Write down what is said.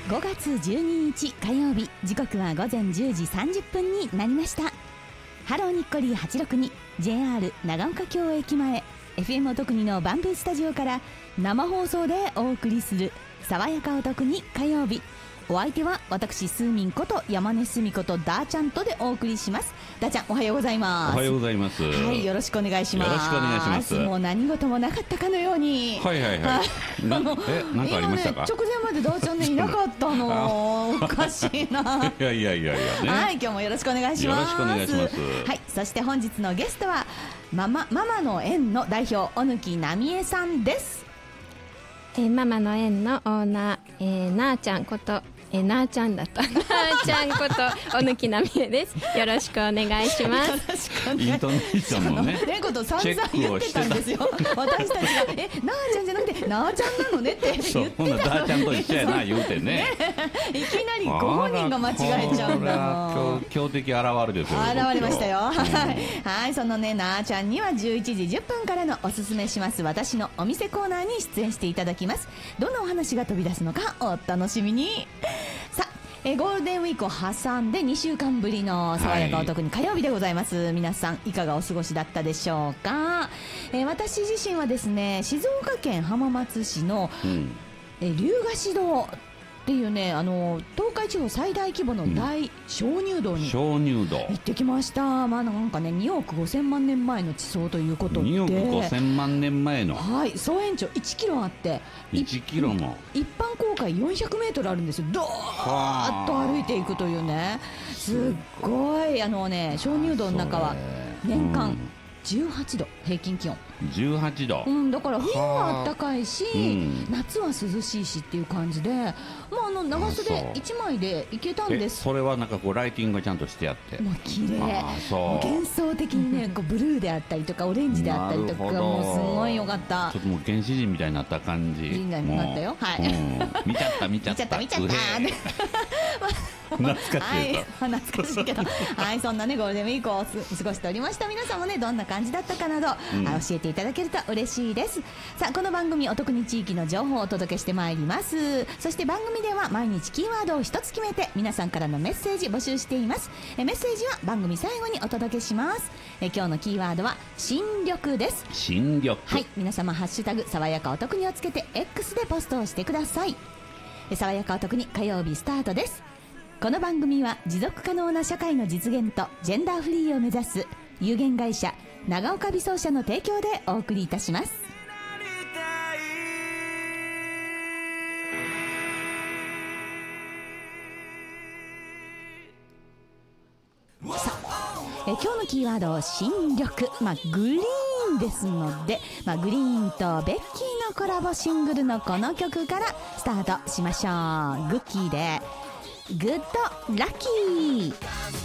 5月12日火曜日、時刻は午前10時30分になりました。ハローニッコリー862 JR 長岡京駅前 FM お得にのバンブースタジオから生放送でお送りする爽やかお得に火曜日。お相手は私スーミンこと山根すみことダーちゃんとでお送りします。ダーちゃん、おはようございます。 おはようございます。 はい、よろしくお願いします。 よろしくお願いします。 もう何事もなかったかのように。 はいはいはい。なんかありましたか？ 直前までダーちゃんねいなかったの。おかしいな。 いやいやいやいやね。 はい、今日もよろしくお願いします。 よろしくお願いします。 はい、そして本日のゲストはママの園の代表小貫奈美恵さんです。 ママの園のオーナー、なーちゃんことなーちゃんだったなーちゃんこと小貫奈美恵です。よろしくお願いします。 よろしくお願いします。 イントネーションもね、 ねこと散々言ってたんですよ。私たちがなーちゃんじゃなくてなーちゃんなのねって言ってたのに。 ほんなダーちゃんと一緒やな言うてね。 いきなりご本人が間違えちゃうんだもん。 強敵現るですよ。 現れましたよ。はい、そのねなーちゃんには11時10分からのおすすめします私のお店コーナーに出演していただきます。どんなお話が飛び出すのかお楽しみに。さあ、ゴールデンウィークを挟んで2週間ぶりの爽やかお得に火曜日でございます、はい、皆さんいかがお過ごしだったでしょうか。私自身はですね、静岡県浜松市の、龍ヶ石堂っていうね、東海地方最大規模の大鍾乳洞に行ってきました。まあなんかね2億5000万年前の地層ということで、 2億5000万年前の、 はい、総延長1キロあって 1キロも一般公開400メートルあるんですよ。ドーッと歩いていくというね、すっごい鍾乳洞の中は年間18度平均気温 18度、 だから冬は暖かいし、夏は涼しいしっていう感じで、もう長袖1枚で行けたんです。 それはなんかこうライティングがちゃんとしてあって、 もう綺麗、幻想的にね、こうブルーであったりとかオレンジであったりとか、もうすごい良かった。 ちょっともう原始人みたいになった感じになったよ。はい、 見ちゃった懐かしいと、 はい、懐かしいけどはい、そんなねゴールデンウィークを過ごしておりました。皆さんもねどんな感じだったかなど、教えていただけると嬉しいです。さあ、この番組お得に地域の情報をお届けしてまいります。そして番組では毎日キーワードを一つ決めて皆さんからのメッセージ募集しています。メッセージは番組最後にお届けします。今日のキーワードは新緑です。 新緑、 はい、皆様ハッシュタグ爽やかお得にをつけて X でポストをしてください。爽やかお得に火曜日スタートです。この番組は持続可能な社会の実現とジェンダーフリーを目指す有限会社長岡美奏社の提供でお送りいたします。さあ、今日のキーワード新緑、グリーンですので、グリーンとベッキーのコラボシングルのこの曲からスタートしましょう。グッキーでグッドラッキー。